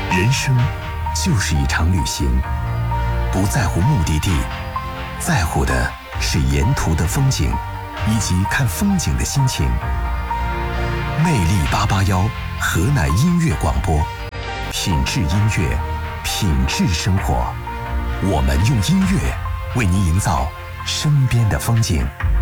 人生就是一场旅行，不在乎目的地，在乎的是沿途的风景，以及看风景的心情。魅力881河南音乐广播，品质音乐，品质生活。我们用音乐为您营造身边的风景。